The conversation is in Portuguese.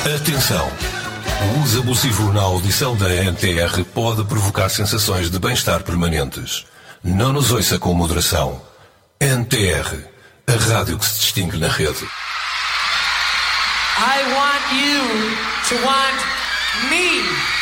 Atenção! O uso abusivo na audição da NTR pode provocar sensações de bem-estar permanentes. Não nos ouça com moderação. NTR, a rádio que se distingue na rede. I want you to want me.